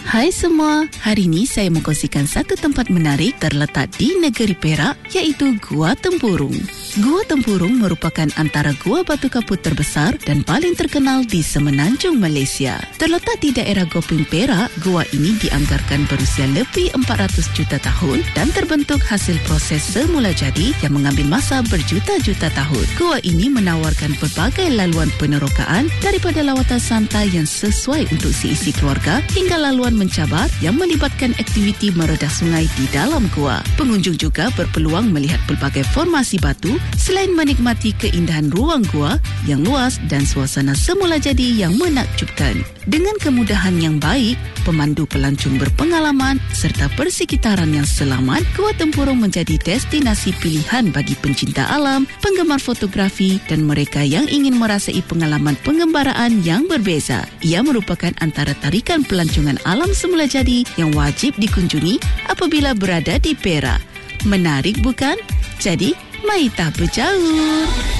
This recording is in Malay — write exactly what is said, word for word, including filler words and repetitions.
Hai semua, hari ini saya mengkongsikan satu tempat menarik terletak di negeri Perak, iaitu Gua Tempurung. Gua Tempurung merupakan antara gua batu kapur terbesar dan paling terkenal di semenanjung Malaysia. Terletak di daerah Gopeng Perak, gua ini dianggarkan berusia lebih empat ratus juta tahun dan terbentuk hasil proses semula jadi yang mengambil masa berjuta-juta tahun. Gua ini menawarkan pelbagai laluan penerokaan daripada lawatan santai yang sesuai untuk seisi keluarga hingga laluan mencabar yang melibatkan aktiviti meredah sungai di dalam gua. Pengunjung juga berpeluang melihat pelbagai formasi batu selain menikmati keindahan ruang gua yang luas dan suasana semula jadi yang menakjubkan. Dengan kemudahan yang baik, pemandu pelancong berpengalaman serta persekitaran yang selamat, Gua Tempurung menjadi destinasi pilihan bagi pencinta alam, penggemar fotografi dan mereka yang ingin merasai pengalaman pengembaraan yang berbeza. Ia merupakan antara tarikan pelancongan alam semula jadi yang wajib dikunjungi apabila berada di Perak. Menarik bukan? Jadi, mari tak berjauh.